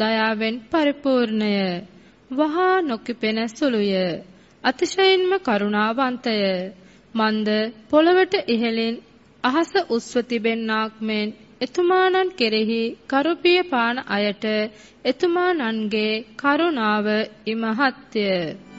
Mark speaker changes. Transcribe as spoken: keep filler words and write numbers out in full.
Speaker 1: දයාවෙන් පරිපූර්ණය. වහා නොකිපෙන සුළුය. අතිශයින්ම කරුණාවන්තය. මන්ද පොළවට ඉහළින් අහස උස්ව තිබෙන්නාක් මෙන් එතුමානන් කෙරෙහි කරුපිය පාන අයට එතුමානන්ගේ කරුණාව ඉමහත්ය.